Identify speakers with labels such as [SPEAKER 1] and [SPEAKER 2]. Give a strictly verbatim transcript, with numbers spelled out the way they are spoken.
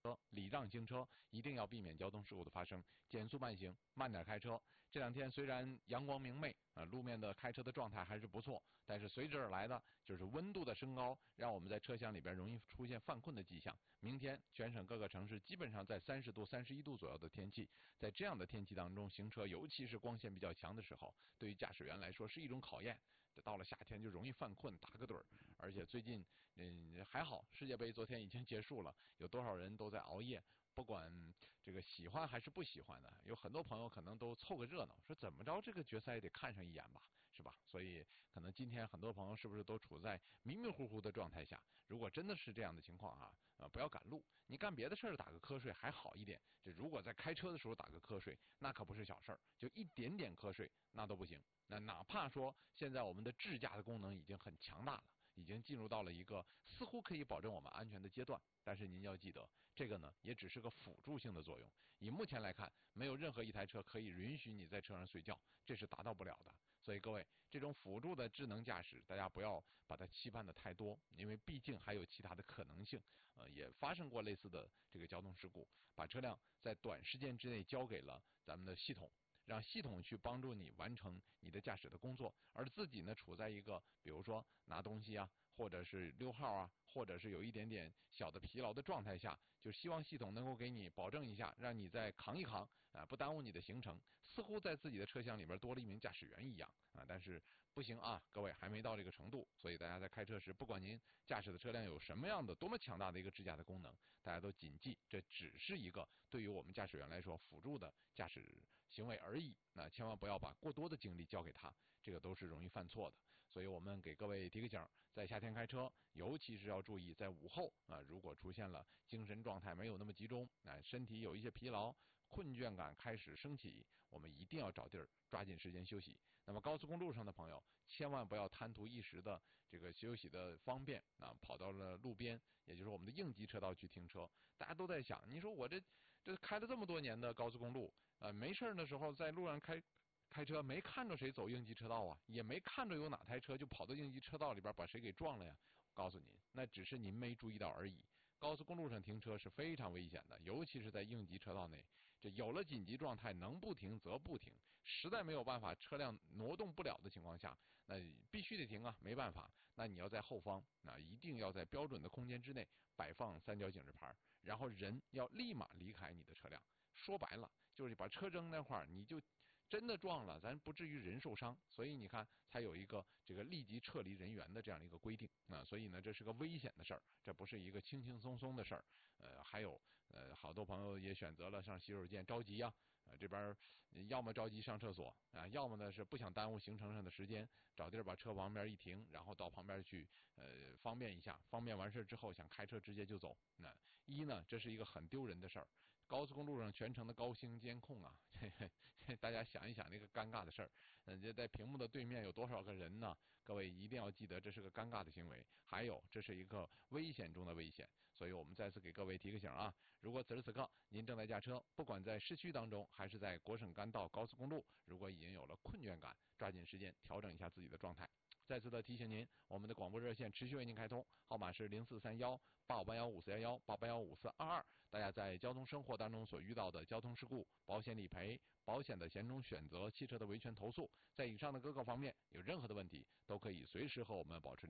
[SPEAKER 1] 车，礼让行车，一定要避免交通事故的发生，减速慢行，慢点开车。这两天虽然阳光明媚啊，路面的开车的状态还是不错，但是随之而来的就是温度的升高，让我们在车厢里边容易出现犯困的迹象。明天全省各个城市基本上在三十度、三十一度左右的天气，在这样的天气当中行车，尤其是光线比较强的时候，对于驾驶员来说是一种考验。到了夏天就容易犯困，打个盹儿。而且最近嗯还好，世界杯昨天已经结束了，有多少人都在熬夜。不管这个喜欢还是不喜欢的，有很多朋友可能都凑个热闹，说怎么着这个决赛也得看上一眼吧，是吧？所以可能今天很多朋友是不是都处在迷迷糊糊的状态下？如果真的是这样的情况啊，呃，不要赶路，你干别的事儿打个瞌睡还好一点，这如果在开车的时候打个瞌睡，那可不是小事儿，就一点点瞌睡那都不行。那哪怕说现在我们的智驾的功能已经很强大了，已经进入到了一个似乎可以保证我们安全的阶段，但是您要记得，这个呢也只是个辅助性的作用。以目前来看，没有任何一台车可以允许你在车上睡觉，这是达到不了的。所以各位，这种辅助的智能驾驶，大家不要把它期盼的太多，因为毕竟还有其他的可能性。呃，也发生过类似的这个交通事故，把车辆在短时间之内交给了咱们的系统。让系统去帮助你完成你的驾驶的工作，而自己呢处在一个比如说拿东西啊，或者是溜号啊，或者是有一点点小的疲劳的状态下，就希望系统能够给你保证一下，让你再扛一扛啊，不耽误你的行程，似乎在自己的车厢里边多了一名驾驶员一样啊。但是不行啊，各位还没到这个程度，所以大家在开车时，不管您驾驶的车辆有什么样的多么强大的一个智驾的功能，大家都谨记，这只是一个对于我们驾驶员来说辅助的驾驶行为而已。那千万不要把过多的精力交给他，这个都是容易犯错的。所以我们给各位提个醒，在夏天开车，尤其是要注意在午后啊，如果出现了精神状态没有那么集中，啊，身体有一些疲劳、困倦感开始升起，我们一定要找地儿抓紧时间休息。那么高速公路上的朋友，千万不要贪图一时的这个休息的方便啊，跑到了路边，也就是我们的应急车道去停车。大家都在想，你说我这这开了这么多年的高速公路啊，没事的时候在路上开开车，没看着谁走应急车道啊，也没看着有哪台车就跑到应急车道里边把谁给撞了呀。告诉您，那只是您没注意到而已。高速公路上停车是非常危险的，尤其是在应急车道内。这有了紧急状态，能不停则不停，实在没有办法，车辆挪动不了的情况下，那必须得停啊，没办法。那你要在后方，那一定要在标准的空间之内摆放三角警示牌，然后人要立马离开你的车辆。说白了，就是把车扔那块儿，你就真的撞了，咱不至于人受伤。所以你看，才有一个这个立即撤离人员的这样的一个规定啊。所以呢，这是个危险的事儿，这不是一个轻轻松松的事儿。呃，还有呃，好多朋友也选择了上洗手间着急呀、啊，呃，这边要么着急上厕所啊，要么呢是不想耽误行程上的时间，找地儿把车旁边一停，然后到旁边去呃方便一下，方便完事之后想开车直接就走。那一呢，这是一个很丢人的事儿。高速公路上全程的高清监控啊，大家想一想那个尴尬的事儿，嗯，这在屏幕的对面有多少个人呢？各位一定要记得，这是个尴尬的行为，还有这是一个危险中的危险。所以我们再次给各位提个醒啊，如果此时此刻您正在驾车，不管在市区当中还是在国省干道、高速公路，如果已经有了困倦感，抓紧时间调整一下自己的状态。再次的提醒您，我们的广播热线持续为您开通，号码是零四三幺八五八幺五四幺幺八八幺五四二二。大家在交通生活当中所遇到的交通事故、保险理赔、保险的险种选择、汽车的维权投诉，在以上的各个方面有任何的问题，都可以随时和我们保持